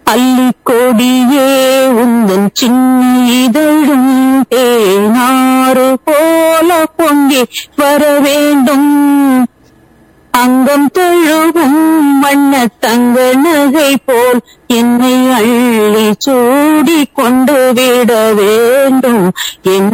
அல்லிக் கொடியே உந்தன் சின்ன இதழும் தேனாறு போல பொங்கி வர வேண்டும். அங்கம் தொழுவும் வண்ண தங்க நகை போல் என்னை அள்ளி சூடி கொண்டு விட வேண்டும்.